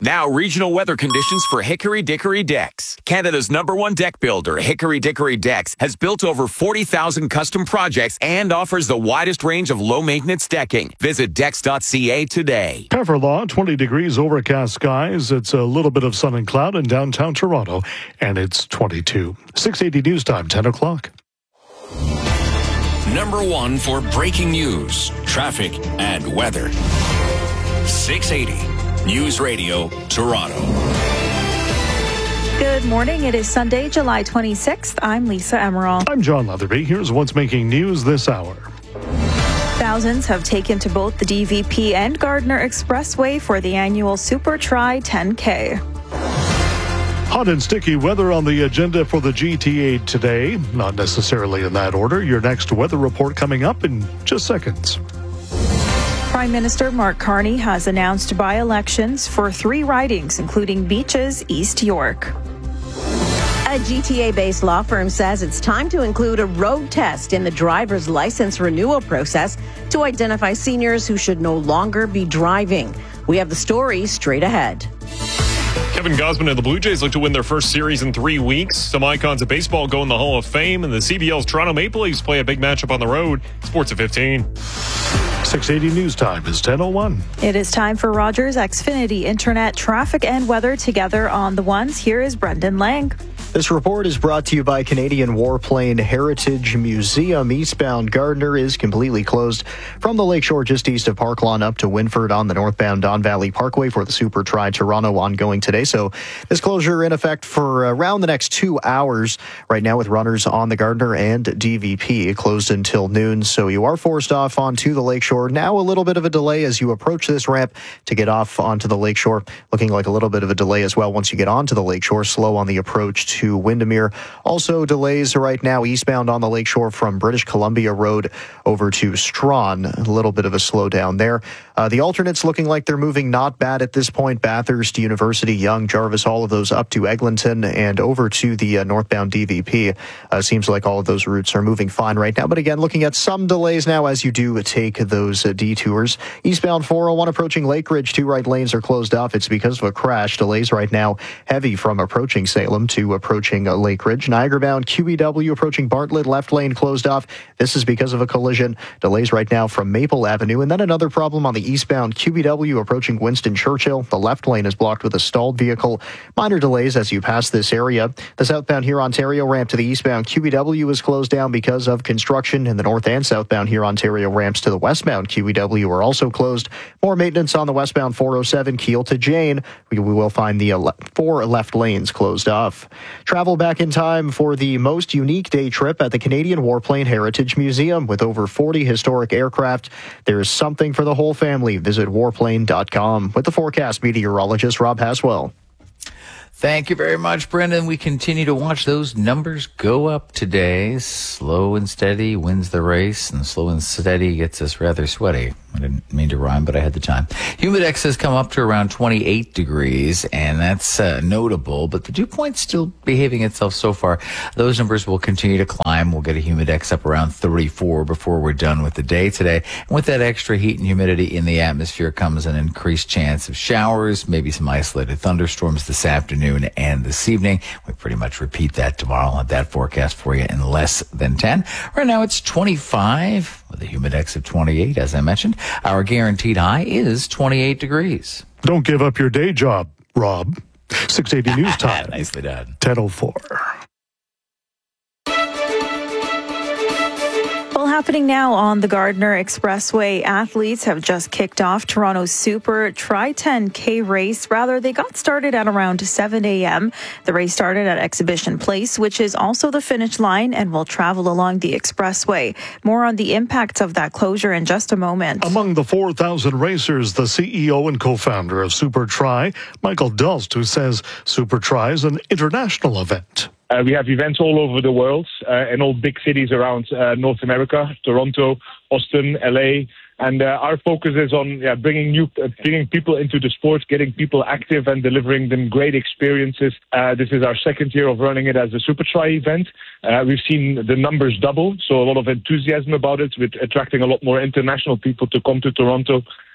Now, regional weather conditions for Hickory Dickory Decks. Canada's #1 deck builder, Hickory Dickory Decks, has built over 40,000 custom projects and offers the widest range of low-maintenance decking. Visit decks.ca today. Peverlaw, 20 degrees, overcast skies. It's a little bit of sun and cloud in downtown Toronto, and it's 22. 680 News Time, 10 o'clock. #1 for breaking news, traffic, and weather. 680 News Radio, Toronto. Good morning. It is Sunday, July 26th. I'm Lisa Emerald. I'm John Leatherby. Here's what's making news this hour. Thousands have taken to both the DVP and Gardiner Expressway for the annual Super Tri 10K. Hot and sticky weather on the agenda for the GTA today. Not necessarily in that order. Your next weather report coming up in just seconds. Prime Minister Mark Carney has announced by-elections for 3 ridings, including Beaches, East York. A GTA-based law firm says it's time to include a road test in the driver's license renewal process to identify seniors who should no longer be driving. We have the story straight ahead. Kevin Gausman and the Blue Jays look to win their first series in 3 weeks. Some icons of baseball go in the Hall of Fame, and the CBL's Toronto Maple Leafs play a big matchup on the road. Sports at 15. 680 News Time is 10:01. It is time for Rogers Xfinity Internet traffic and weather together on the ones. Here is Brendan Lang. This report is brought to you by Canadian Warplane Heritage Museum. Eastbound Gardiner is completely closed from the Lakeshore just east of Park Lawn up to Winford on the northbound Don Valley Parkway for the Super Tri Toronto ongoing today. So this closure in effect for around the next 2 hours right now with runners on the Gardiner and DVP closed until noon. So you are forced off onto the Lakeshore. Now a little bit of a delay as you approach this ramp to get off onto the Lakeshore. Looking like a little bit of a delay as well once you get onto the Lakeshore. Slow on the approach to Windermere. Also delays right now eastbound on the Lakeshore from British Columbia Road over to Strawn. A little bit of a slowdown there. The alternates looking like they're moving not bad at this point. Bathurst, University, Yonge, Jarvis, all of those up to Eglinton and over to the northbound DVP. Seems like all of those routes are moving fine right now. But again, looking at some delays now as you do take those detours. Eastbound 401 approaching Lake Ridge, 2 right lanes are closed off. It's because of a crash. Delays right now heavy from approaching Salem to approaching Lake Ridge. Niagara bound QEW approaching Bartlett, left lane closed off. This is because of a collision. Delays right now from Maple Avenue. And then another problem on the eastbound QEW approaching Winston Churchill. The left lane is blocked with a stalled vehicle. Minor delays as you pass this area. The southbound here Ontario ramp to the eastbound QEW is closed down because of construction, and the north and southbound here Ontario ramps to the westbound QEW are also closed. More maintenance on the westbound 407 Kiel to Jane. We will find the 4 left lanes closed off. Travel back in time for the most unique day trip at the Canadian Warplane Heritage Museum. With over 40 historic aircraft, there's something for the whole family. Visit warplane.com. With the forecast, meteorologist Rob Haswell. Thank you very much, Brendan. We continue to watch those numbers go up today. Slow and steady wins the race, and slow and steady gets us rather sweaty. I didn't mean to rhyme, but I had the time. Humidex has come up to around 28 degrees, and that's notable, but the dew point's still behaving itself so far. Those numbers will continue to climb. We'll get a Humidex up around 34 before we're done with the day today. And with that extra heat and humidity in the atmosphere comes an increased chance of showers, maybe some isolated thunderstorms this afternoon and this evening. We pretty much repeat that tomorrow. I'll have that forecast for you in less than 10. Right now it's 25 with a Humidex of 28, as I mentioned. Our guaranteed high is 28 degrees. Don't give up your day job, Rob. 680 News Time. Nicely done. 10:04. Well, happening now on the Gardiner Expressway, athletes have just kicked off Toronto's Super Tri 10K race. Rather, they got started at around 7 a.m. The race started at Exhibition Place, which is also the finish line, and will travel along the expressway. More on the impacts of that closure in just a moment. Among the 4,000 racers, the CEO and co-founder of Super Tri, Michael Dulst, who says Super Tri is an international event. We have events all over the world in all big cities around North America, Toronto, Austin, LA. And our focus is on bringing people into the sport, getting people active and delivering them great experiences. This is our second year of running it as a Super Tri event. We've seen the numbers double, so a lot of enthusiasm about it, with attracting a lot more international people to come to Toronto.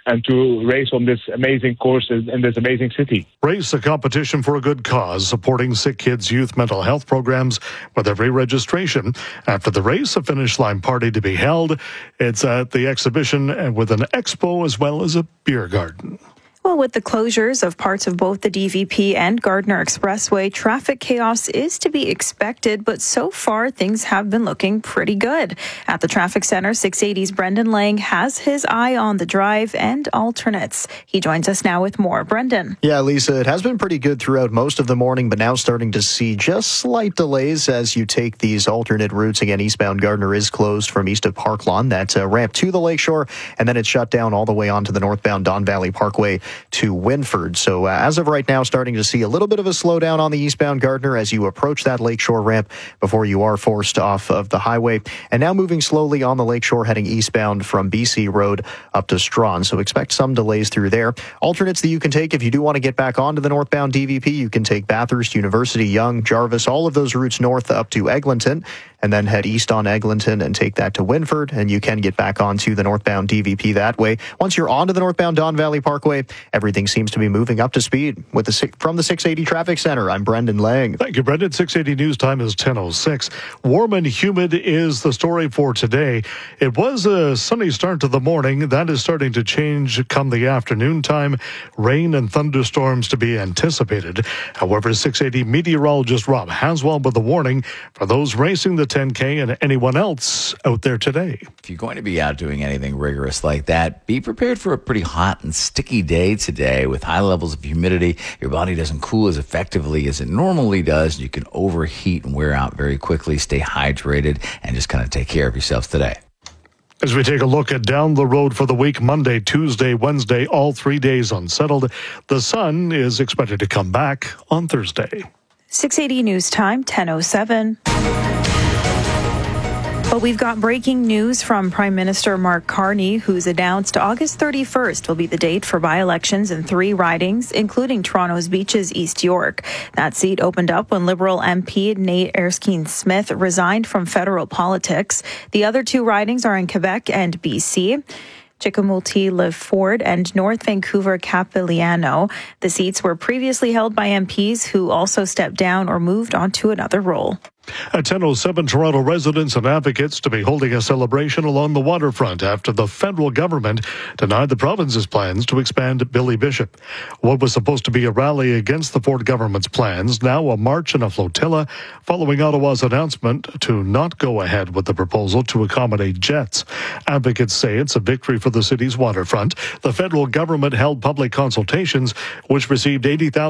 and to race on this amazing course in this amazing city. Race, a competition for a good cause, supporting sick kids' youth mental health programs with every registration. After the race, a finish line party to be held. It's at the exhibition and with an expo as well as a beer garden. Well, with the closures of parts of both the DVP and Gardner Expressway, traffic chaos is to be expected, but so far things have been looking pretty good. At the traffic center, 680's Brendan Lang has his eye on the drive and alternates. He joins us now with more. Brendan. Yeah, Lisa, it has been pretty good throughout most of the morning, but now starting to see just slight delays as you take these alternate routes. Again, eastbound Gardner is closed from east of Park Lawn, that ramp to the Lakeshore, and then it's shut down all the way onto the northbound Don Valley Parkway to Winford. So as of right now, starting to see a little bit of a slowdown on the eastbound Gardner as you approach that Lakeshore ramp before you are forced off of the highway. And now moving slowly on the Lakeshore heading eastbound from BC Road up to Strawn. So expect some delays through there. Alternates that you can take if you do want to get back onto the northbound DVP, you can take Bathurst, University, Yonge, Jarvis, all of those routes north up to Eglinton, and then head east on Eglinton and take that to Winford, and you can get back onto the northbound DVP that way. Once you're onto the northbound Don Valley Parkway, everything seems to be moving up to speed. From the 680 Traffic Center, I'm Brendan Lang. Thank you, Brendan. 680 News Time is 10:06. Warm and humid is the story for today. It was a sunny start to the morning. That is starting to change come the afternoon time. Rain and thunderstorms to be anticipated. However, 680 meteorologist Rob Haswell with a warning for those racing the 10K and anyone else out there today. If you're going to be out doing anything rigorous like that, be prepared for a pretty hot and sticky day today with high levels of humidity. Your body doesn't cool as effectively as it normally does. You can overheat and wear out very quickly. Stay hydrated and just kind of take care of yourselves today. As we take a look at down the road for the week, Monday, Tuesday, Wednesday, all 3 days unsettled. The sun is expected to come back on Thursday. 680 News Time, 10:07. But we've got breaking news from Prime Minister Mark Carney, who's announced August 31st will be the date for by-elections in 3 ridings, including Toronto's Beaches East York. That seat opened up when Liberal MP Nate Erskine-Smith resigned from federal politics. The other 2 ridings are in Quebec and BC. Chickamauga, Lefort, and North Vancouver, Capilano. The seats were previously held by MPs who also stepped down or moved on to another role. At 10:07, Toronto residents and advocates to be holding a celebration along the waterfront after the federal government denied the province's plans to expand Billy Bishop. What was supposed to be a rally against the Ford government's plans, now a march and a flotilla, following Ottawa's announcement to not go ahead with the proposal to accommodate jets. Advocates say it's a victory for the city's waterfront. The federal government held public consultations, which received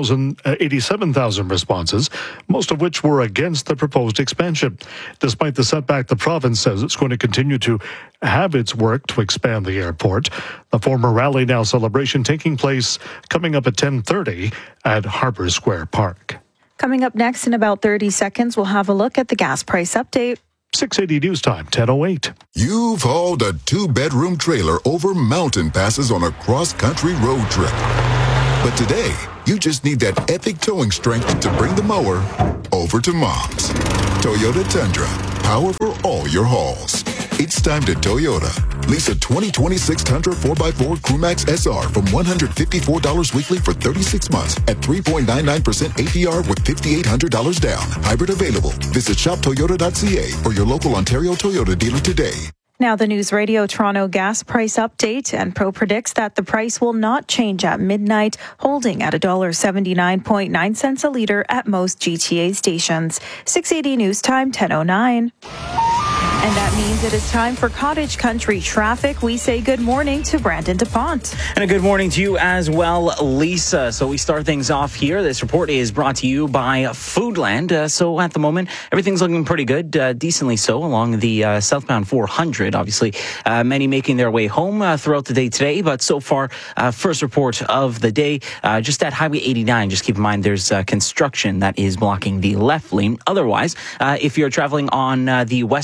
87,000 responses, most of which were against the proposed expansion. Despite the setback, the province says it's going to continue to have its work to expand the airport. The former Rally Now celebration taking place coming up at 10:30 at Harbour Square Park. Coming up next in about 30 seconds, we'll have a look at the gas price update. 680 News Time, 10:08. You've hauled a 2-bedroom trailer over mountain passes on a cross-country road trip. But today, you just need that epic towing strength to bring the mower over to Mom's. Toyota Tundra, power for all your hauls. It's time to Toyota. Lease a 2026 Tundra 4x4 Crewmax SR from $154 weekly for 36 months at 3.99% APR with $5,800 down. Hybrid available. Visit shoptoyota.ca or your local Ontario Toyota dealer today. Now the News Radio Toronto gas price update, and Pro predicts that the price will not change at midnight, holding at $1.79.9 a litre at most GTA stations. 680 News Time, 10:09. And that means it is time for Cottage Country Traffic. We say good morning to Brandon DuPont. And a good morning to you as well, Lisa. So we start things off here. This report is brought to you by Foodland. So at the moment, everything's looking pretty good, decently so, along the southbound 400. Obviously, many making their way home throughout the day today. But so far, first report of the day, just at Highway 89. Just keep in mind there's construction that is blocking the left lane. Otherwise, if you're traveling on the westbound 4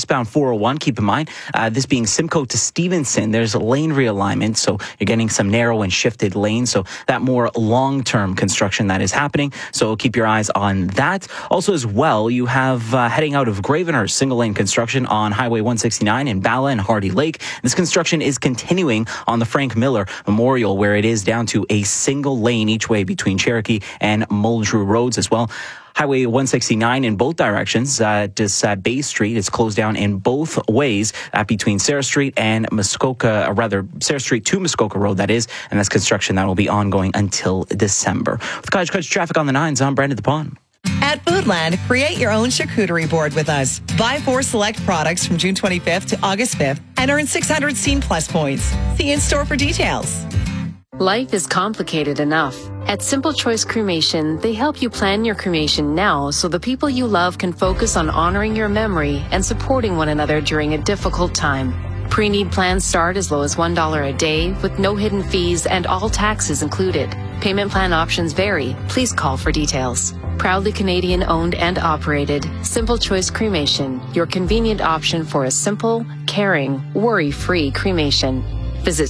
401. Keep in mind, this being Simcoe to Stevenson, there's a lane realignment, so you're getting some narrow and shifted lanes, so that more long-term construction that is happening, so keep your eyes on that. Also as well, you have heading out of Gravenhurst, single-lane construction on Highway 169 in Bala and Hardy Lake. This construction is continuing on the Frank Miller Memorial, where it is down to a single lane each way between Cherokee and Muldrew Roads as well. Highway 169 in both directions. Bay Street is closed down in both ways between Sarah Street and Muskoka, or rather Sarah Street to Muskoka Road, that is. And that's construction that will be ongoing until December. With College Traffic on the 9s, I'm Brandon DePon. At Foodland, create your own charcuterie board with us. Buy 4 select products from June 25th to August 5th and earn 600 Scene Plus points. See you in store for details. Life is complicated enough. At Simple Choice Cremation, they help you plan your cremation now so the people you love can focus on honoring your memory and supporting one another during a difficult time. Pre-need plans start as low as $1 a day with no hidden fees and all taxes included. Payment plan options vary. Please call for details. Proudly Canadian owned and operated, Simple Choice Cremation, your convenient option for a simple, caring, worry-free cremation. Visit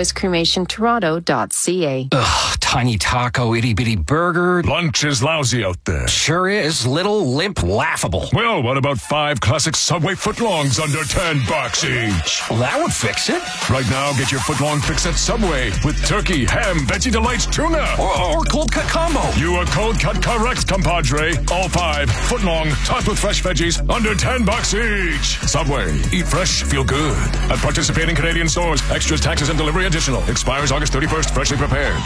simplechoicecremationtoronto.ca. Ugh, tiny taco, itty-bitty burger. Lunch is lousy out there. Sure is. Little, limp, laughable. Well, what about 5 classic Subway footlongs under $10 each? Well, that would fix it. Right now, get your footlong fix at Subway with turkey, ham, Veggie Delights, tuna. Or cold cut combo. You are cold cut correct, compadre. All 5 footlong, topped with fresh veggies, under $10 each. Subway. Eat fresh, feel good. At participating Canadian stores, extras, taxes, and delivery additional. Expires August 31st. Freshly prepared.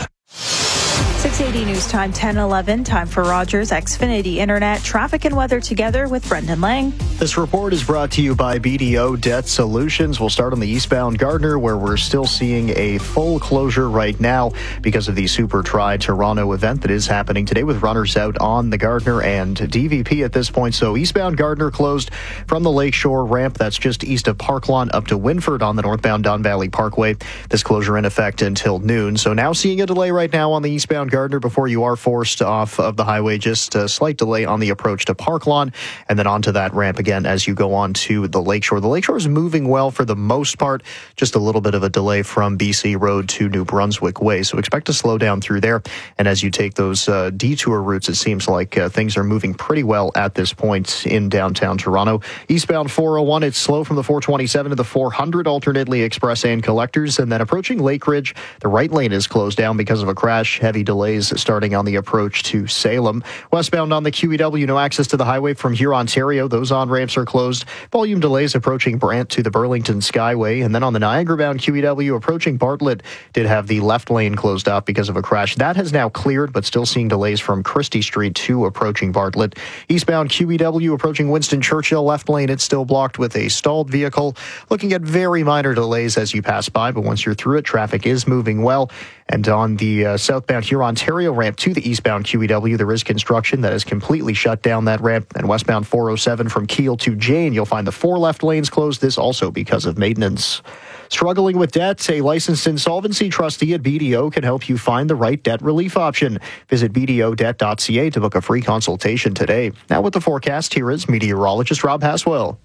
680 News Time, 10:11. Time for Rogers Xfinity Internet traffic and weather together with Brendan Lang. This report is brought to you by BDO Debt Solutions. We'll start on the eastbound Gardner, where we're still seeing a full closure right now because of the Super Tri Toronto event that is happening today with runners out on the Gardner and DVP at this point. So eastbound Gardner closed from the Lakeshore ramp. That's just east of Parklawn up to Winford on the northbound Don Valley Parkway. This closure in effect until noon. So now seeing a delay right now on the eastbound Gardner before you are forced off of the highway. Just a slight delay on the approach to Parklawn and then onto that ramp again as you go on to the Lakeshore. The Lakeshore is moving well for the most part. Just a little bit of a delay from BC Road to New Brunswick Way. So expect to slow down through there. And as you take those detour routes, it seems like things are moving pretty well at this point in downtown Toronto. Eastbound 401, it's slow from the 427 to the 400, alternately express and collectors. And then approaching Lake Ridge, the right lane is closed down because of a crash. Heavy delays starting on the approach to Salem. Westbound on the QEW, no access to the highway from here, Ontario. Those on-ramps are closed. Volume delays approaching Brant to the Burlington Skyway. And then on the Niagara-bound QEW, approaching Bartlett, did have the left lane closed off because of a crash. That has now cleared, but still seeing delays from Christie Street to approaching Bartlett. Eastbound QEW, approaching Winston Churchill, left lane, it's still blocked with a stalled vehicle. Looking at very minor delays as you pass by, but once you're through it, traffic is moving well. And on the southbound here, Ontario ramp to the eastbound QEW, there is construction that has completely shut down that ramp. And westbound 407 from Keele to Jane, you'll find the 4 left lanes closed. This also because of maintenance. Struggling with debt? A licensed insolvency trustee at BDO can help you find the right debt relief option. Visit bdodebt.ca to book a free consultation today. Now with the forecast, here is meteorologist Rob Haswell.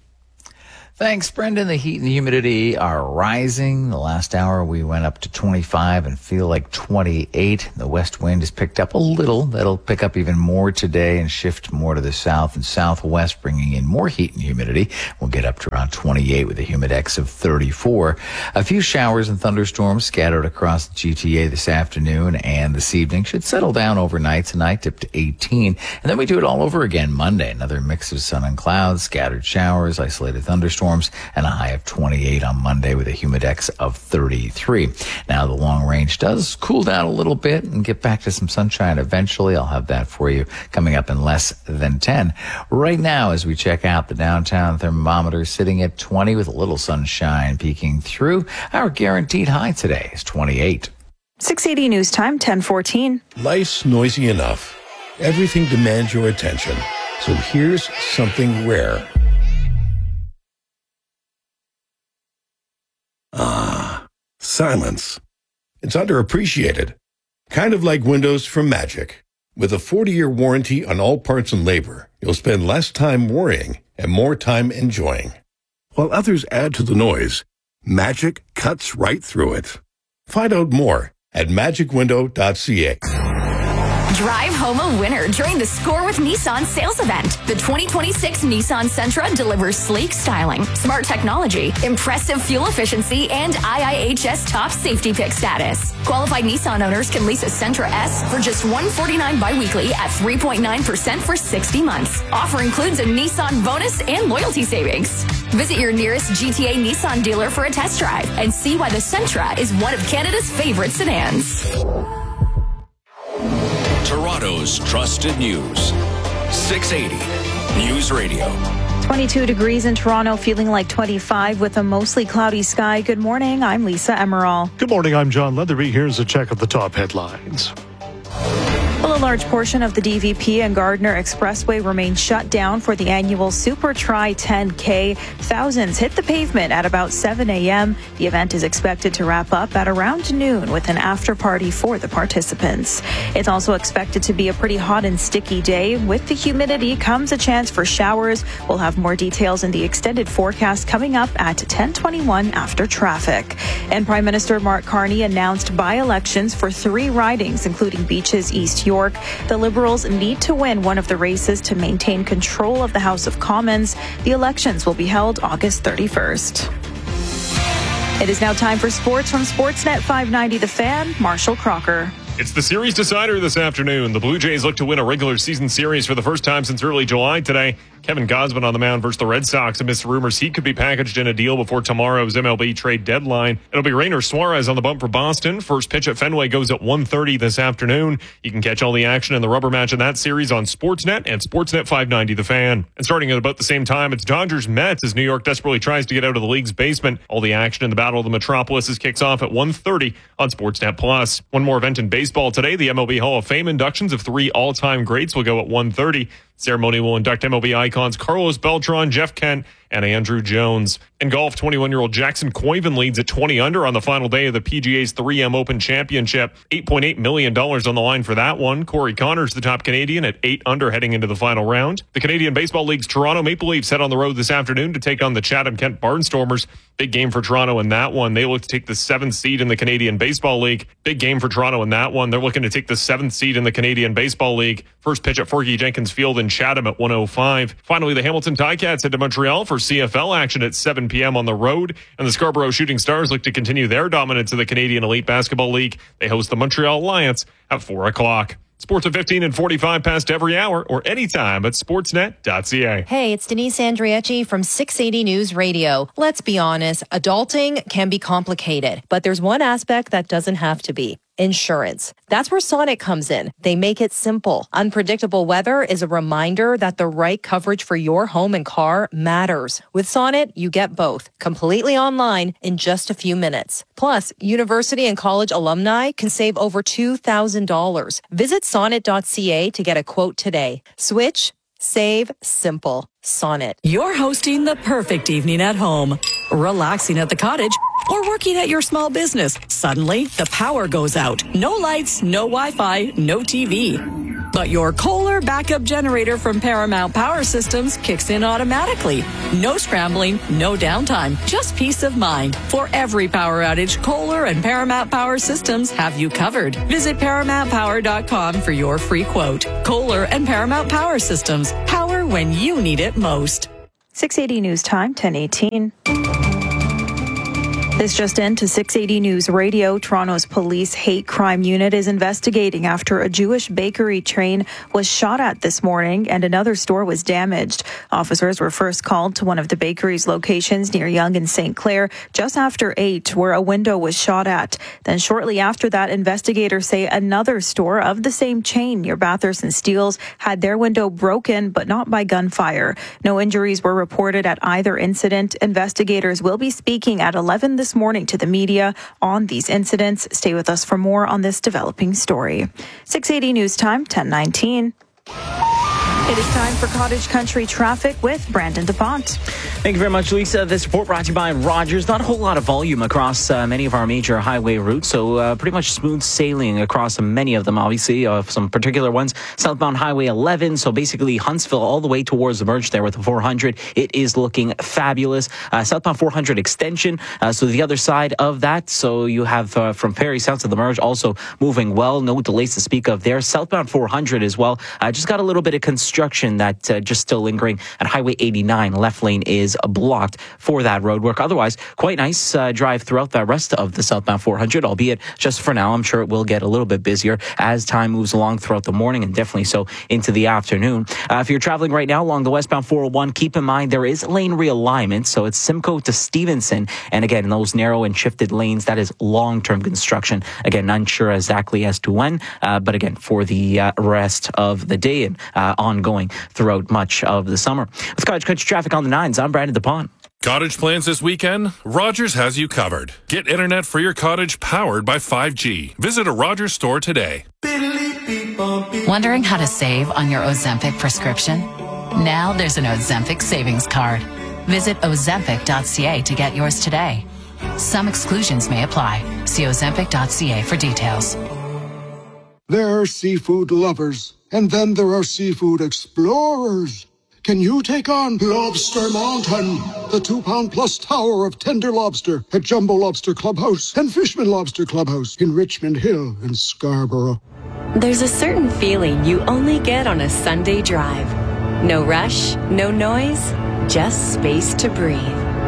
Thanks, Brendan. The heat and the humidity are rising. The last hour we went up to 25 and feel like 28. The west wind has picked up a little. That'll pick up even more today and shift more to the south and southwest, bringing in more heat and humidity. We'll get up to around 28 with a humidex of 34. A few showers and thunderstorms scattered across the GTA this afternoon and this evening. Should settle down overnight tonight, dip to 18. And then we do it all over again Monday. Another mix of sun and clouds, scattered showers, isolated thunderstorms, and a high of 28 on Monday with a humidex of 33. Now the long range does cool down a little bit and get back to some sunshine eventually. I'll have that for you coming up in less than 10. Right now, as we check out the downtown thermometer sitting at 20 with a little sunshine peeking through. Our guaranteed high today is 28. 680 News Time, 10:14. Life's noisy enough. Everything demands your attention. So here's something rare. Silence. It's underappreciated. Kind of like windows from Magic. With a 40-year warranty on all parts and labor, you'll spend less time worrying and more time enjoying. while others add to the noise, Magic cuts right through it. Find out more at magicwindow.ca. Drive home a winner during the Score with Nissan sales event. The 2026 Nissan Sentra delivers sleek styling, smart technology, impressive fuel efficiency, and IIHS top safety pick status. Qualified Nissan owners can lease a Sentra S for just $149 biweekly at 3.9% for 60 months. Offer includes a Nissan bonus and loyalty savings. Visit your nearest GTA Nissan dealer for a test drive and see why the Sentra is one of Canada's favorite sedans. Toronto's trusted news. 680 News Radio. 22 degrees in Toronto, feeling like 25 with a mostly cloudy sky. Good morning. I'm Lisa Emerald. Good morning. I'm John Leatherby. Here's a check of the top headlines. Well, a large portion of the DVP and Gardner Expressway remains shut down for the annual Super Tri 10K. Thousands hit the pavement at about 7 a.m. The event is expected to wrap up at around noon with an after party for the participants. It's also expected to be a pretty hot and sticky day. With the humidity comes a chance for showers. We'll have more details in the extended forecast coming up at 10:21 after traffic. And Prime Minister Mark Carney announced by-elections for 3 ridings, including Beaches East York. The Liberals need to win one of the races to maintain control of the House of Commons. The elections will be held August 31st. It is now time for sports from Sportsnet 590 The Fan. Marshall Crocker. It's the series decider this afternoon. The Blue Jays look to win a regular season series for the first time since early July today. Kevin Gausman on the mound versus the Red Sox amidst rumors he could be packaged in a deal before tomorrow's MLB trade deadline. It'll be Rainer Suarez on the bump for Boston. First pitch at Fenway goes at 1:30 this afternoon. You can catch all the action in the rubber match in that series on Sportsnet and Sportsnet 590 The Fan. And starting at about the same time, it's Dodgers-Mets as New York desperately tries to get out of the league's basement. All the action in the Battle of the Metropolises kicks off at 1:30 on Sportsnet Plus. One more event in baseball today. The MLB Hall of Fame inductions of 3 all-time greats will go at 1:30. Ceremony will induct MLB icons Carlos Beltran, Jeff Kent, and Andrew Jones. In golf, 21-year-old Jackson Coyven leads at 20 under on the final day of the PGA's 3M Open Championship. $8.8 million on the line for that one. Corey Connors, the top Canadian, at 8 under heading into the final round. The Canadian Baseball League's Toronto Maple Leafs head on the road this afternoon to take on the Chatham-Kent Barnstormers. Big game for Toronto in that one. They look to take the 7th seed in the Canadian Baseball League. Big game for Toronto in that one. They're looking to take the 7th seed in the Canadian Baseball League. First pitch at Forky Jenkins Field in Chatham at 1:05. Finally, the Hamilton Ticats head to Montreal for CFL action at 7 p.m. on the road. And the Scarborough Shooting Stars look to continue their dominance of the Canadian Elite Basketball League. They host the Montreal Alliance at 4 o'clock. Sports at 15 and 45 past every hour or anytime at sportsnet.ca. Hey, it's Denise Andriecci from 680 News Radio. Let's be honest, adulting can be complicated, but there's one aspect that doesn't have to be. Insurance. That's where Sonnet comes in. They make it simple. Unpredictable weather is a reminder that the right coverage for your home and car matters. With Sonnet, you get both, completely online in just a few minutes. Plus, university and college alumni can save over $2,000. Visit sonnet.ca to get a quote today. Switch, save, simple. Sonnet. You're hosting the perfect evening at home, relaxing at the cottage, or working at your small business. Suddenly, the power goes out. No lights, no Wi-Fi, no TV. But your Kohler backup generator from Paramount Power Systems kicks in automatically. No scrambling, no downtime, just peace of mind. For every power outage, Kohler and Paramount Power Systems have you covered. Visit ParamountPower.com for your free quote. Kohler and Paramount Power Systems. Power when you need it most. 680 News Time, 10:18. This just in to 680 News Radio. Toronto's police hate crime unit is investigating after a Jewish bakery chain was shot at this morning and another store was damaged. Officers were first called to one of the bakery's locations near Yonge and St. Clair just after 8, where a window was shot at. Then shortly after that, investigators say another store of the same chain near Bathurst and Steeles had their window broken, but not by gunfire. No injuries were reported at either incident. Investigators will be speaking at 11 this morning to the media on these incidents. Stay with us for more on this developing story. 680 News Time, 10:19. It is time for Cottage Country traffic with Brandon DuPont. Thank you very much, Lisa. This report brought to you by Rogers. Not a whole lot of volume across many of our major highway routes, so pretty much smooth sailing across many of them, obviously. Some particular ones, southbound Highway 11, so basically Huntsville all the way towards the merge there with the 400. It is looking fabulous. Southbound 400 extension, so the other side of that, so you have from Perry south to the merge also moving well. No delays to speak of there. Southbound 400 as well. Just got a little bit of construction that just still lingering at Highway 89. Left lane is blocked for that road work. Otherwise, quite nice drive throughout the rest of the southbound 400, albeit just for now. I'm sure it will get a little bit busier as time moves along throughout the morning and definitely so into the afternoon. If you're traveling right now along the westbound 401, keep in mind there is lane realignment. So it's Simcoe to Stevenson. And again, in those narrow and shifted lanes, that is long-term construction. Again, unsure exactly as to when, but again, for the rest of the day and ongoing throughout much of the summer. With Cottage Country traffic on the 9s, I'm Brandon DuPont. Cottage plans this weekend? Rogers has you covered. Get internet for your cottage powered by 5G. Visit a Rogers store today. Wondering how to save on your Ozempic prescription? Now there's an Ozempic savings card. Visit Ozempic.ca to get yours today. Some exclusions may apply. See Ozempic.ca for details. There are seafood lovers, and then there are seafood explorers. Can you take on Lobster Mountain, the 2-pound-plus tower of tender lobster at Jumbo Lobster Clubhouse and Fishman Lobster Clubhouse in Richmond Hill and Scarborough? There's a certain feeling you only get on a Sunday drive. No rush, no noise, just space to breathe.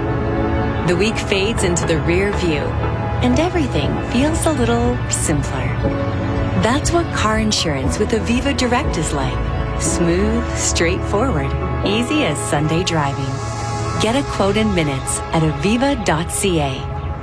The week fades into the rear view, and everything feels a little simpler. That's what car insurance with Aviva Direct is like. Smooth, straightforward, easy as Sunday driving. Get a quote in minutes at aviva.ca.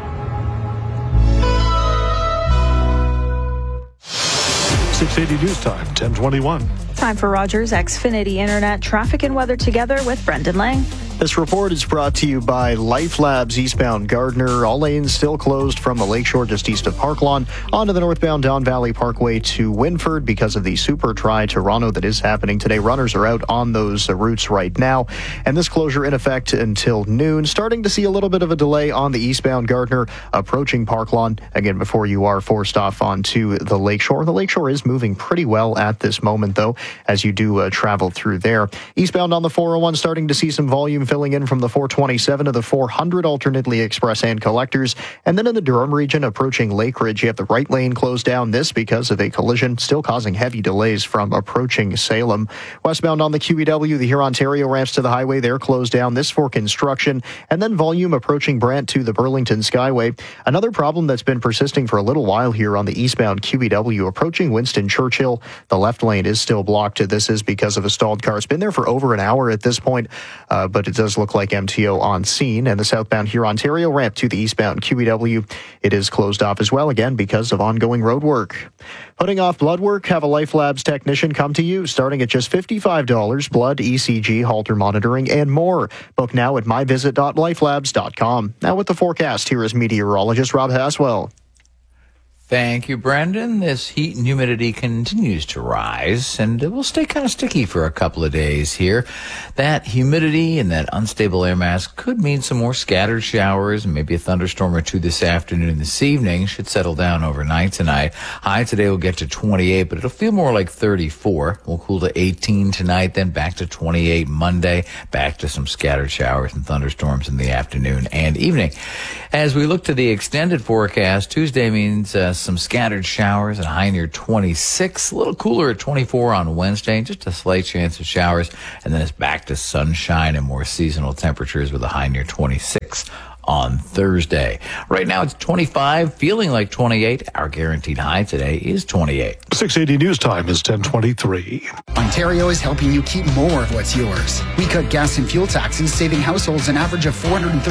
680 News Time, 10:21. Time for Rogers Xfinity Internet traffic and weather together with Brendan Lang. This report is brought to you by Life Labs eastbound Gardner. All lanes still closed from the Lakeshore just east of Park Lawn onto the northbound Don Valley Parkway to Winford because of the Super Tri-Toronto that is happening today. Runners are out on those routes right now. And this closure in effect until noon. Starting to see a little bit of a delay on the eastbound Gardner approaching Park Lawn. Again, before you are forced off onto the Lakeshore. The Lakeshore is moving pretty well at this moment, though, as you do travel through there. Eastbound on the 401, starting to see some volume filling in from the 427 to the 400, alternately express and collectors. And then in the Durham region, approaching Lake Ridge, you have the right lane closed down. This because of a collision, still causing heavy delays from approaching Salem. Westbound on the QEW, the Hurontario ramps to the highway, they're closed down. This for construction. And then volume approaching Brant to the Burlington Skyway. Another problem that's been persisting for a little while here on the eastbound QEW, approaching Winston Churchill. The left lane is still blocked. This is because of a stalled car. It's been there for over an hour at this point, but it does look like MTO on scene. And the southbound Hurontario ramp to the eastbound QEW, it is closed off as well, again because of ongoing road work. Putting off blood work, have a Life Labs technician come to you, starting at just $55, blood, ECG, Holter monitoring, and more. Book now at myvisit.lifelabs.com. Now with the forecast, here is meteorologist Rob Haswell. Thank you, Brendan. This heat and humidity continues to rise, and it will stay kind of sticky for a couple of days here. That humidity and that unstable air mass could mean some more scattered showers and maybe a thunderstorm or two this afternoon and this evening. Should settle down overnight tonight. High today will get to 28, but it'll feel more like 34. We'll cool to 18 tonight, then back to 28 Monday, back to some scattered showers and thunderstorms in the afternoon and evening. As we look to the extended forecast, Tuesday means some scattered showers and a high near 26. A little cooler at 24 on Wednesday, just a slight chance of showers. And then it's back to sunshine and more seasonal temperatures with a high near 26 on Thursday. Right now it's 25, feeling like 28. Our guaranteed high today is 28. 680 News Time is 10:23. Ontario is helping you keep more of what's yours. We cut gas and fuel taxes, saving households an average of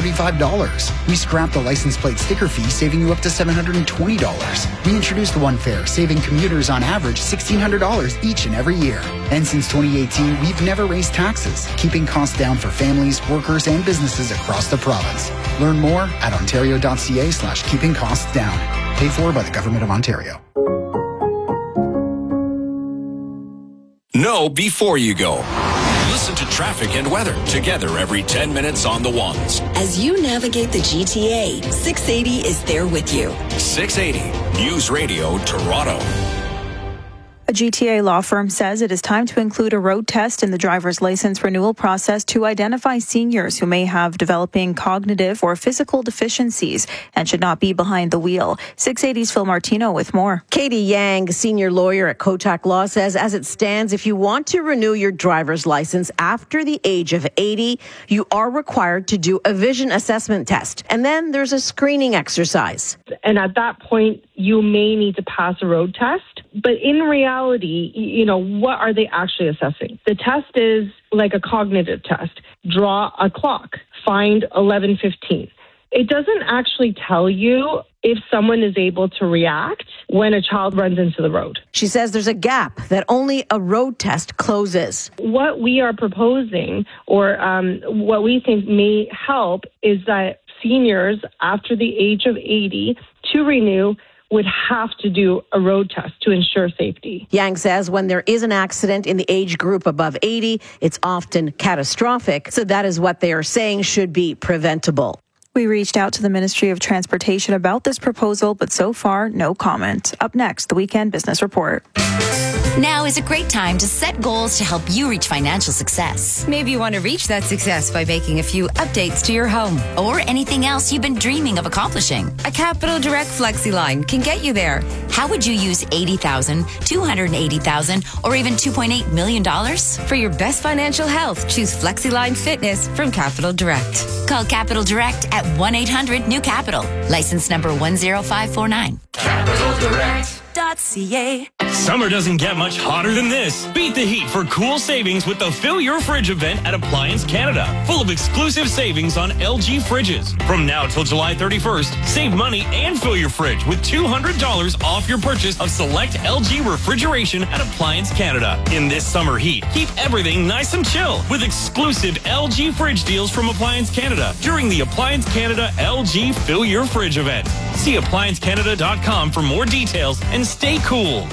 $435. We scrapped the license plate sticker fee, saving you up to $720. We introduced One Fare, saving commuters on average $1,600 each and every year. And since 2018, we've never raised taxes, keeping costs down for families, workers, and businesses across the province. Learn more at ontario.ca/keeping costs down. Paid for by the Government of Ontario. Know before you go. to traffic and weather together every 10 minutes on the ones. As you navigate the GTA, 680 is there with you. 680 News Radio Toronto. A GTA law firm says it is time to include a road test in the driver's license renewal process to identify seniors who may have developing cognitive or physical deficiencies and should not be behind the wheel. 680's Phil Martino with more. Katie Yang, senior lawyer at Kotak Law, says as it stands, if you want to renew your driver's license after the age of 80, you are required to do a vision assessment test. And then there's a screening exercise. And at that point, you may need to pass a road test. But in reality, what are they actually assessing? The test is like a cognitive test. Draw a clock. Find 11:15. It doesn't actually tell you if someone is able to react when a child runs into the road. She says there's a gap that only a road test closes. What we are proposing, or what we think may help, is that seniors after the age of 80 to renew would have to do a road test to ensure safety. Yang says when there is an accident in the age group above 80, it's often catastrophic. So that is what they are saying should be preventable. We reached out to the Ministry of Transportation about this proposal, but so far, no comment. Up next, the Weekend Business Report. Now is a great time to set goals to help you reach financial success. Maybe you want to reach that success by making a few updates to your home. Or anything else you've been dreaming of accomplishing. A Capital Direct FlexiLine can get you there. How would you use $80,000, $280,000, or even $2.8 million? For your best financial health, choose FlexiLine Fitness from Capital Direct. Call Capital Direct at 1-800-NEW-CAPITAL. License number 10549. CapitalDirect.ca. Summer doesn't get much hotter than this. Beat the heat for cool savings with the Fill Your Fridge event at Appliance Canada. Full of exclusive savings on LG fridges. From now till July 31st, save money and fill your fridge with $200 off your purchase of select LG refrigeration at Appliance Canada. In this summer heat, keep everything nice and chill with exclusive LG fridge deals from Appliance Canada during the Appliance Canada LG Fill Your Fridge event. See appliancecanada.com for more details and stay cool.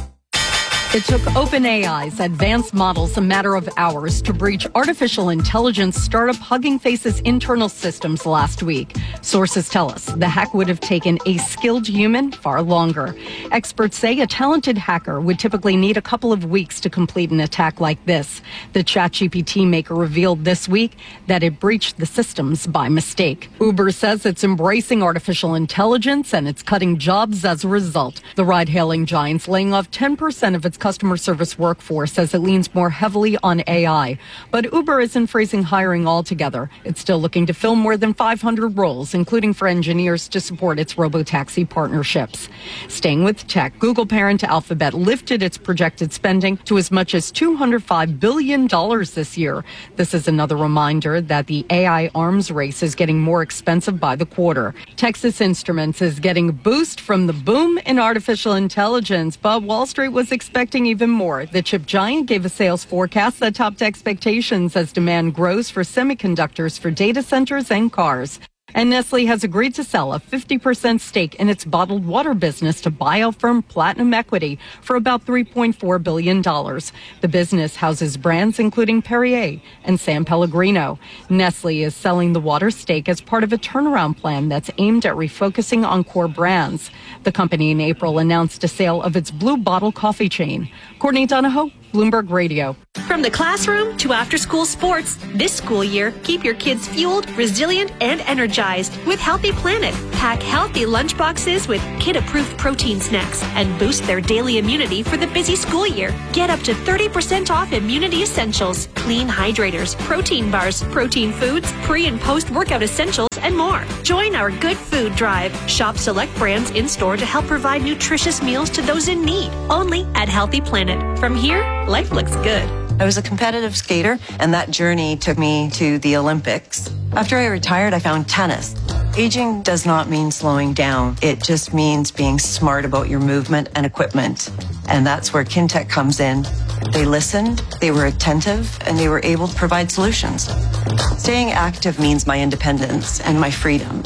It took OpenAI's advanced models a matter of hours to breach artificial intelligence startup Hugging Face's internal systems last week. Sources tell us the hack would have taken a skilled human far longer. Experts say a talented hacker would typically need a couple of weeks to complete an attack like this. The ChatGPT maker revealed this week that it breached the systems by mistake. Uber says it's embracing artificial intelligence and it's cutting jobs as a result. The ride-hailing giant's laying off 10% of its customer service workforce as it leans more heavily on AI. But Uber isn't freezing hiring altogether. It's still looking to fill more than 500 roles, including for engineers to support its robotaxi partnerships. Staying with tech, Google parent Alphabet lifted its projected spending to as much as $205 billion this year. This is another reminder that the AI arms race is getting more expensive by the quarter. Texas Instruments is getting a boost from the boom in artificial intelligence, but Wall Street was expecting even more. The chip giant gave a sales forecast that topped expectations as demand grows for semiconductors for data centers and cars. And Nestle has agreed to sell a 50% stake in its bottled water business to buyout firm Platinum Equity for about $3.4 billion. The business houses brands including Perrier and San Pellegrino. Nestle is selling the water stake as part of a turnaround plan that's aimed at refocusing on core brands. The company in April announced a sale of its Blue Bottle coffee chain. Courtney Donahoe, Bloomberg Radio. From the classroom to after-school sports, this school year, keep your kids fueled, resilient, and energized with Healthy Planet. Pack healthy lunchboxes with kid-approved protein snacks and boost their daily immunity for the busy school year. Get up to 30% off immunity essentials, clean hydrators, protein bars, protein foods, pre- and post-workout essentials, and more. Join our Good Food Drive. Shop select brands in-store to help provide nutritious meals to those in need. Only at Healthy Planet. From here, life looks good. I was a competitive skater, and that journey took me to the Olympics. After I retired, I found tennis. Aging does not mean slowing down. It just means being smart about your movement and equipment. And that's where Kintec comes in. They listened, they were attentive, and they were able to provide solutions. Staying active means my independence and my freedom.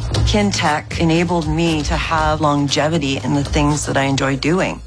Kintec enabled me to have longevity in the things that I enjoy doing.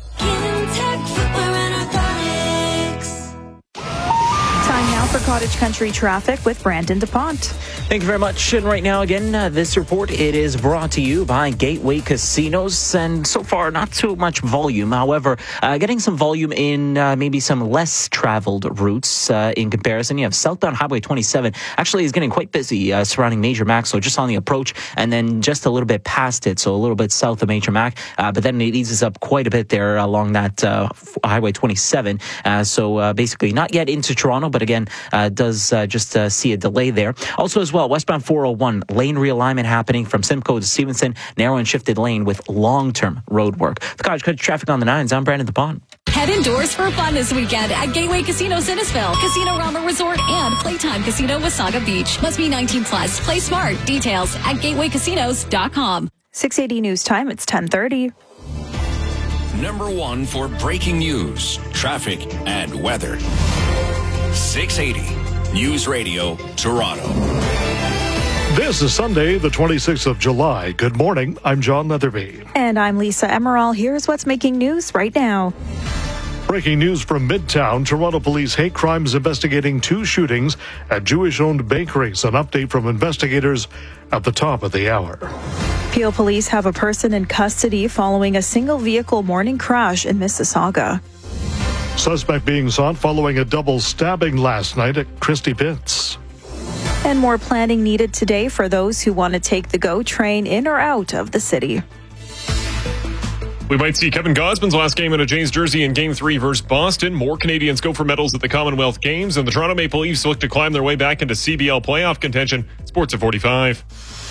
Cottage Country traffic with Brandon DuPont. Thank you very much. And right now, again, this report, it is brought to you by Gateway Casinos. And so far, not too much volume. However, getting some volume in maybe some less traveled routes in comparison. You have southbound Highway 27 actually is getting quite busy surrounding Major Mac. So just on the approach and then just a little bit past it. So a little bit south of Major Mac. But then it eases up quite a bit there along that Highway 27. So basically not yet into Toronto, but again, does just see a delay there. Also as well, westbound 401, lane realignment happening from Simcoe to Stevenson, narrow and shifted lane with long-term road work. The Cottage Country traffic on the 9s. I'm Brandon DuPont. Head indoors for fun this weekend at Gateway Casino Innisfil, Casino Rama Resort, and Playtime Casino Wasaga Beach. Must be 19 plus. Play smart. Details at gatewaycasinos.com. 680 News Time. It's 10:30. Number one for breaking news, traffic, and weather. 680 News Radio, Toronto. This is Sunday, the 26th of July. Good morning. I'm John Leatherby. And I'm Lisa Emerald. Here's what's making news right now. Breaking news from Midtown. Toronto police hate crimes investigating 2 shootings at Jewish-owned bakeries. An update from investigators at the top of the hour. Peel police have a person in custody following a single-vehicle morning crash in Mississauga. Suspect being sought following a double stabbing last night at Christie Pitts. And more planning needed today for those who want to take the GO train in or out of the city. We might see Kevin Gosman's last game in a Jays jersey in Game 3 versus Boston. More Canadians go for medals at the Commonwealth Games, and the Toronto Maple Leafs look to climb their way back into CBL playoff contention. Sports at 45.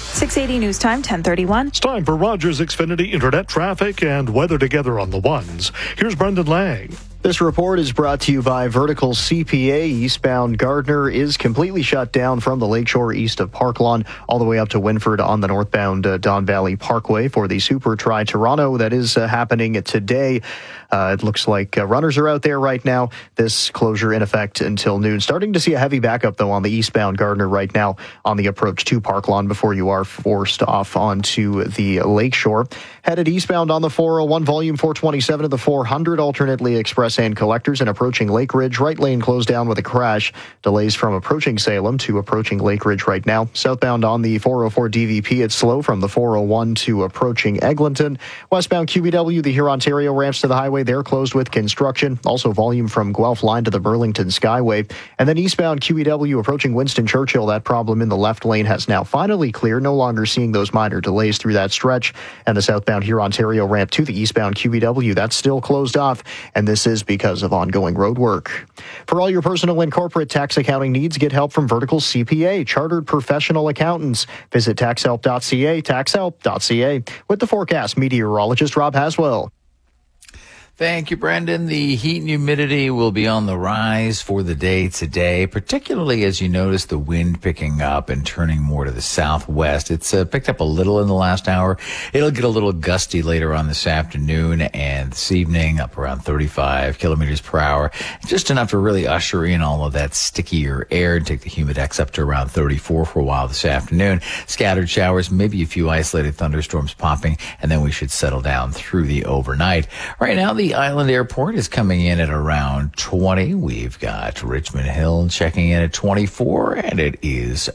680 News Time, 10:31. It's time for Rogers Xfinity Internet traffic and weather together on the ones. Here's Brendan Lang. This report is brought to you by Vertical CPA. Eastbound Gardner is completely shut down from the Lakeshore east of Park Lawn all the way up to Winford on the northbound Don Valley Parkway for the Super Tri Toronto. That is happening today. It looks like runners are out there right now. This closure in effect until noon. Starting to see a heavy backup, though, on the eastbound Gardner right now on the approach to Park Lawn before you are forced off onto the Lakeshore. Headed eastbound on the 401, volume 427 to the 400, alternately express and collectors, and approaching Lake Ridge. Right lane closed down with a crash. Delays from approaching Salem to approaching Lake Ridge right now. Southbound on the 404 DVP, it's slow from the 401 to approaching Eglinton. Westbound QBW, the Hurontario ramps to the highway, they're closed with construction. Also volume from Guelph line to the Burlington Skyway. And then eastbound QEW approaching Winston Churchill, that problem in the left lane has now finally cleared. No longer seeing those minor delays through that stretch. And the southbound Hurontario ramp to the eastbound QEW, that's still closed off. And this is because of ongoing road work. For all your personal and corporate tax accounting needs, get help from Vertical CPA, chartered professional accountants. Visit taxhelp.ca, taxhelp.ca. With the forecast, meteorologist Rob Haswell. Thank you, Brendan. The heat and humidity will be on the rise for the day today, particularly as you notice the wind picking up and turning more to the southwest. It's picked up a little in the last hour. It'll get a little gusty later on this afternoon and this evening, up around 35 kilometers per hour. Just enough to really usher in all of that stickier air and take the humidex up to around 34 for a while this afternoon. Scattered showers, maybe a few isolated thunderstorms popping, and then we should settle down through the overnight. Right now, the Island Airport is coming in at around 20. We've got Richmond Hill checking in at 24, and it is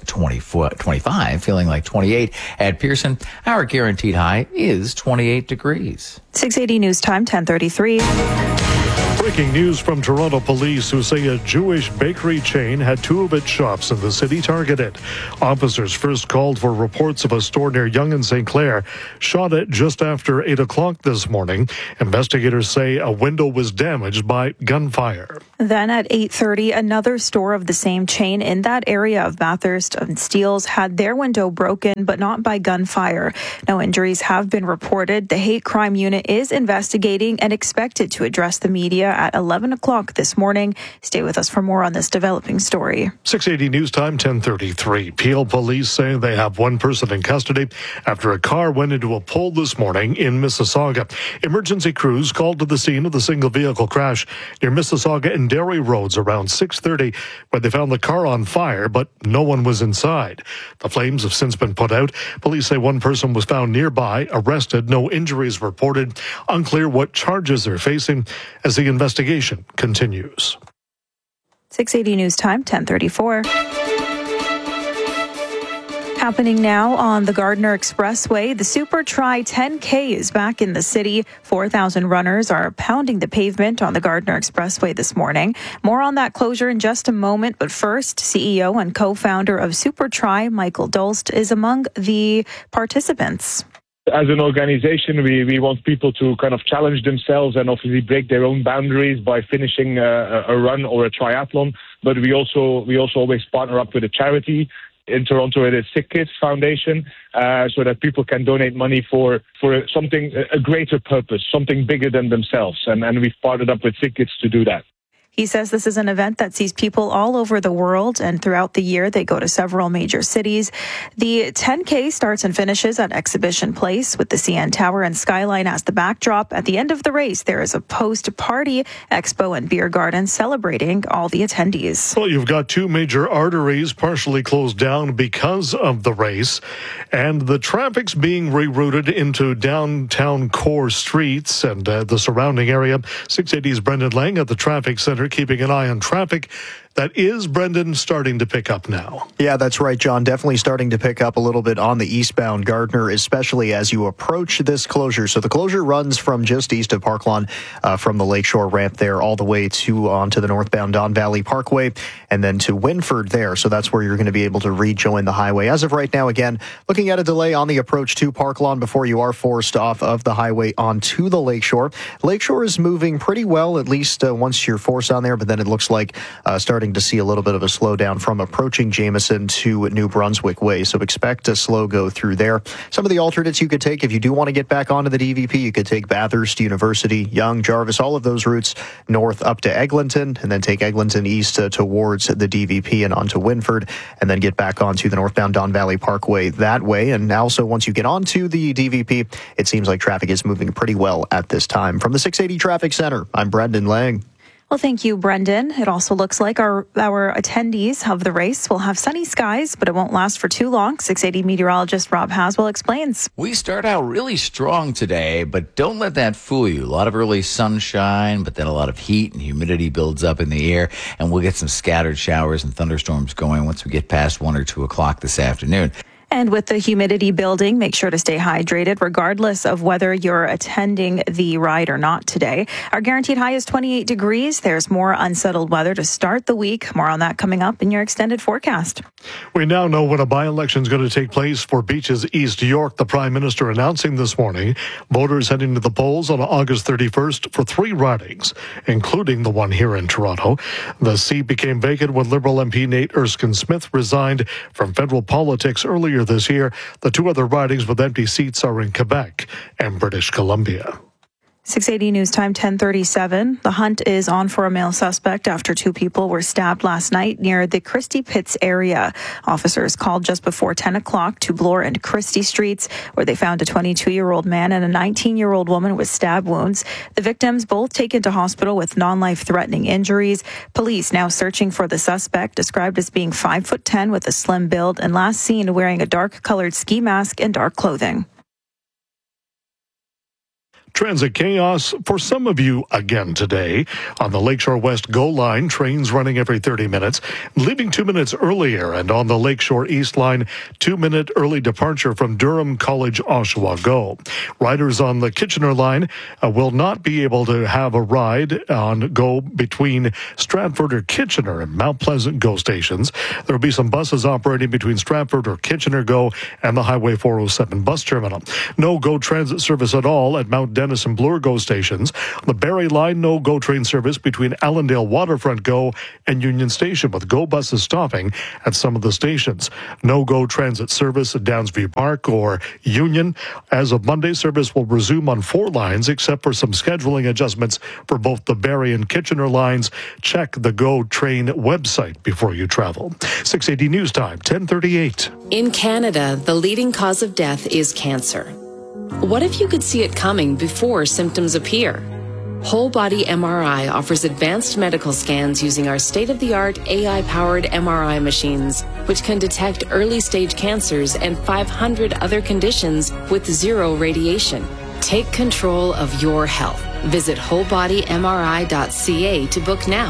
25, feeling like 28 at Pearson. Our guaranteed high is 28 degrees. 680 News Time, 10:33. Breaking news from Toronto police who say a Jewish bakery chain had 2 of its shops in the city targeted. Officers first called for reports of a store near Yonge and St. Clair shot at just after 8 o'clock this morning. Investigators say a window was damaged by gunfire. Then at 8:30, another store of the same chain in that area of Bathurst and Steeles had their window broken, but not by gunfire. No injuries have been reported. The hate crime unit is investigating and expected to address the media at 11 o'clock this morning. Stay with us for more on this developing story. 680 News Time, 10:33. Peel police say they have 1 person in custody after a car went into a pole this morning in Mississauga. Emergency crews called to the scene of the single vehicle crash near Mississauga and Derry roads around 6:30, where they found the car on fire, but no one was inside. The flames have since been put out. Police say 1 person was found nearby, arrested, no injuries reported. Unclear what charges they're facing as the investigation continues. 680 News Time, 10:34. Happening now on the Gardner Expressway, the Super Tri 10K is back in the city. 4,000 runners are pounding the pavement on the Gardner Expressway this morning. More on that closure in just a moment, but first, CEO and co-founder of Super Tri, Michael Dolst, is among the participants. As an organization, we want people to kind of challenge themselves and obviously break their own boundaries by finishing a run or a triathlon. But we also always partner up with a charity. In Toronto, it is Sick Kids Foundation, so that people can donate money for something, a greater purpose, something bigger than themselves. And we've partnered up with Sick Kids to do that. He says this is an event that sees people all over the world, and throughout the year they go to several major cities. The 10K starts and finishes at Exhibition Place with the CN Tower and Skyline as the backdrop. At the end of the race, there is a post-party expo and beer garden celebrating all the attendees. Well, you've got two major arteries partially closed down because of the race, and the traffic's being rerouted into downtown core streets and the surrounding area. 680's Brendan Lang at the traffic center, keeping an eye on traffic. That is, Brendan, starting to pick up now. Yeah, that's right, John. Definitely starting to pick up a little bit on the eastbound Gardner, especially as you approach this closure. So the closure runs from just east of Park Lawn, from the Lakeshore ramp there, all the way to onto the northbound Don Valley Parkway, and then to Winford there. So that's where you're going to be able to rejoin the highway. As of right now, again, looking at a delay on the approach to Park Lawn before you are forced off of the highway onto the Lakeshore. Lakeshore is moving pretty well, at least once you're forced on there, but then it looks like starting to see a little bit of a slowdown from approaching Jameson to New Brunswick Way. So expect a slow go through there. Some of the alternates you could take if you do want to get back onto the DVP, you could take Bathurst, University, Yonge, Jarvis, all of those routes north up to Eglinton, and then take Eglinton east towards the DVP and onto Winford, and then get back onto the northbound Don Valley Parkway that way. And also, once you get onto the DVP, it seems like traffic is moving pretty well at this time. From the 680 Traffic Center, I'm Brendan Lang. Well, thank you, Brendan. It also looks like our attendees of the race will have sunny skies, but it won't last for too long. 680 meteorologist Rob Haswell explains. We start out really strong today, but don't let that fool you. A lot of early sunshine, but then a lot of heat and humidity builds up in the air, and we'll get some scattered showers and thunderstorms going once we get past 1 or 2 o'clock this afternoon. And with the humidity building, make sure to stay hydrated regardless of whether you're attending the ride or not today. Our guaranteed high is 28 degrees. There's more unsettled weather to start the week. More on that coming up in your extended forecast. We now know when a by-election is going to take place for Beaches East York. The Prime Minister announcing this morning voters heading to the polls on August 31st for 3 ridings, including the one here in Toronto. The seat became vacant when Liberal MP Nate Erskine-Smith resigned from federal politics earlier this year. The 2 other ridings with empty seats are in Quebec and British Columbia. 680 News Time, 10:37. The hunt is on for a male suspect after 2 people were stabbed last night near the Christie Pits area. Officers called just before 10 o'clock to Bloor and Christie Streets, where they found a 22-year-old man and a 19-year-old woman with stab wounds. The victims both taken to hospital with non-life-threatening injuries. Police now searching for the suspect, described as being 5'10" with a slim build and last seen wearing a dark-colored ski mask and dark clothing. Transit chaos for some of you again today. On the Lakeshore West GO line, trains running every 30 minutes, leaving 2 minutes earlier. And on the Lakeshore East line, 2-minute early departure from Durham College Oshawa GO. Riders on the Kitchener line will not be able to have a ride on GO between Stratford or Kitchener and Mount Pleasant GO stations. There will be some buses operating between Stratford or Kitchener GO and the Highway 407 bus terminal. No GO transit service at all at Mount Dennis and Bloor GO stations. The Barrie line, no GO train service between Allendale Waterfront GO and Union Station, with GO buses stopping at some of the stations. No GO transit service at Downsview Park or Union. As of Monday, service will resume on 4 lines, except for some scheduling adjustments for both the Barrie and Kitchener lines. Check the GO train website before you travel. 680 News Time, 10:38. In Canada, the leading cause of death is cancer. What if you could see it coming before symptoms appear? Whole Body MRI offers advanced medical scans using our state-of-the-art AI-powered MRI machines, which can detect early-stage cancers and 500 other conditions with 0 radiation. Take control of your health. Visit wholebodymri.ca to book now.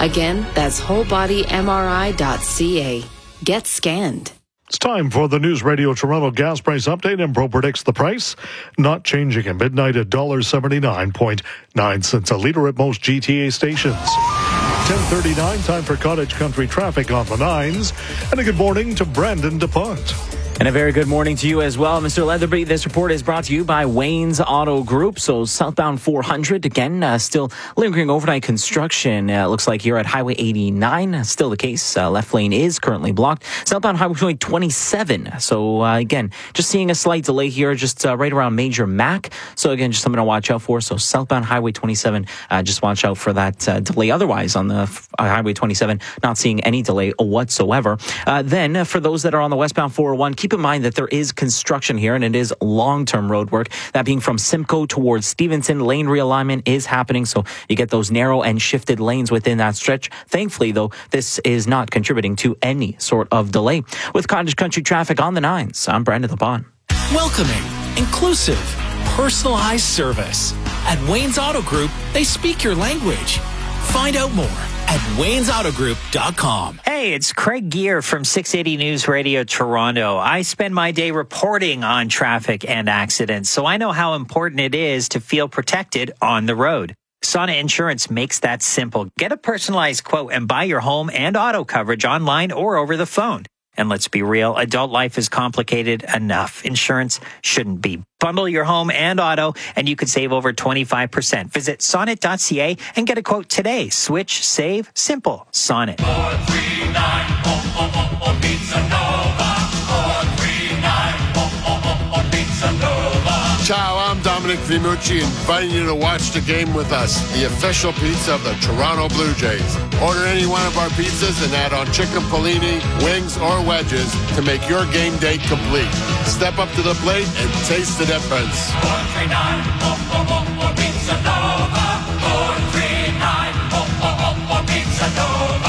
Again, that's wholebodymri.ca. Get scanned. It's time for the News Radio Toronto gas price update. Impro predicts the price not changing at midnight at $1.79.9 a litre at most GTA stations. 10:39, time for Cottage Country traffic on the 9s. And a good morning to Brandon DuPont. And a very good morning to you as well, Mr. Leatherby. This report is brought to you by Wayne's Auto Group. So southbound 400, again, still lingering overnight construction. Looks like you're at Highway 89. Still the case. Left lane is currently blocked. Southbound Highway 27. So again, just seeing a slight delay here, just right around Major Mac. So again, just something to watch out for. So southbound Highway 27, just watch out for that delay. Otherwise, on the Highway 27, not seeing any delay whatsoever. Then for those that are on the westbound 401, keep in mind that there is construction here, and it is long-term road work. That being from Simcoe towards Stevenson, lane realignment is happening, so you get those narrow and shifted lanes within that stretch. Thankfully, though, this is not contributing to any sort of delay. With Cottage Country traffic on the 9s, I'm Brandon DuPont. Welcoming, inclusive, personalized service. At Wayne's Auto Group, they speak your language. Find out more at waynesautogroup.com. Hey, it's Craig Gear from 680 News Radio Toronto. I spend my day reporting on traffic and accidents, so I know how important it is to feel protected on the road. Sonnet Insurance makes that simple. Get a personalized quote and buy your home and auto coverage online or over the phone. And let's be real, adult life is complicated enough. Insurance shouldn't be. Bundle your home and auto, and you could save over 25%. Visit sonnet.ca and get a quote today. Switch, save, simple. Sonnet. 439 Pizza Nova. 439 Pizza Nova. Ciao, I'm Dominic Vimucci, inviting you to watch the game with us, the official pizza of the Toronto Blue Jays. Order any one of our pizzas and add on chicken Polini, wings, or wedges to make your game day complete. Step up to the plate and taste the difference. 439 Pizza Nova. 439 Pizza Nova.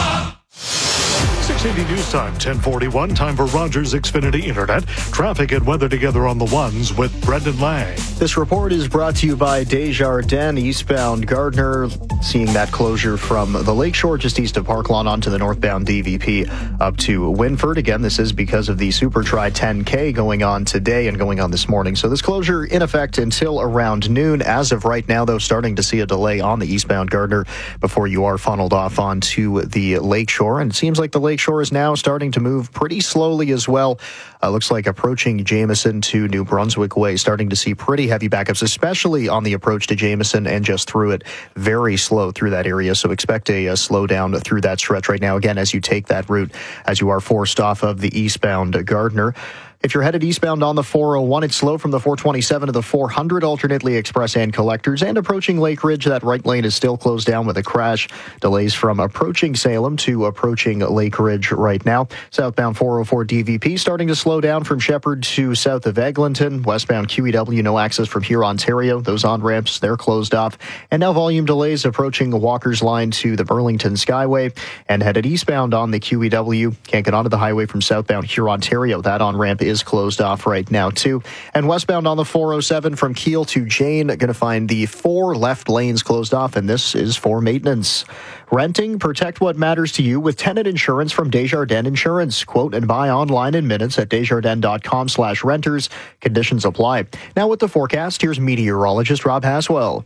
680 News Time, 10:41. Time for Rogers Xfinity Internet. Traffic and weather together on the 1s with Brendan Lang. This report is brought to you by Desjardins, eastbound Gardner. Seeing that closure from the Lakeshore just east of Park Lawn onto the northbound DVP up to Winford. Again, this is because of the Super Tri 10K going on today and going on this morning. So this closure in effect until around noon. As of right now, though, starting to see a delay on the eastbound Gardner before you are funneled off onto the Lakeshore. And it seems like the Lakeshore is now starting to move pretty slowly as well. Looks like approaching Jameson to New Brunswick Way, starting to see pretty heavy backups, especially on the approach to Jameson and just through it. Very slow through that area, so expect a slowdown through that stretch right now, again, as you take that route, as you are forced off of the eastbound Gardner. If you're headed eastbound on the 401, it's slow from the 427 to the 400, alternately express and collectors. And approaching Lake Ridge, that right lane is still closed down with a crash. Delays from approaching Salem to approaching Lake Ridge right now. Southbound 404 DVP starting to slow down from Shepherd to south of Eglinton. Westbound QEW, no access from here, Ontario. Those on-ramps, they're closed off. And now volume delays approaching Walker's Line to the Burlington Skyway. And headed eastbound on the QEW, can't get onto the highway from southbound here, Ontario. That on-ramp is closed off right now too. And westbound on the 407 from Kiel to Jane, going to find the 4 left lanes closed off, and this is for maintenance. Renting, protect what matters to you with tenant insurance from Desjardins Insurance. Quote and buy online in minutes at desjardins.com/renters. Conditions apply. Now with the forecast, here's meteorologist Rob Haswell.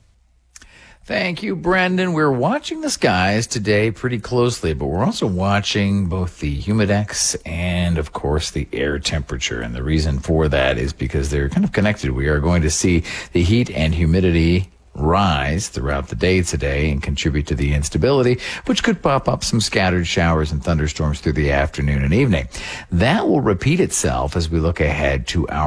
Thank you, Brendan. We're watching the skies today pretty closely, but we're also watching both the humidex and, of course, the air temperature. And the reason for that is because they're kind of connected. We are going to see the heat and humidity rise throughout the day today and contribute to the instability, which could pop up some scattered showers and thunderstorms through the afternoon and evening. That will repeat itself as we look ahead to our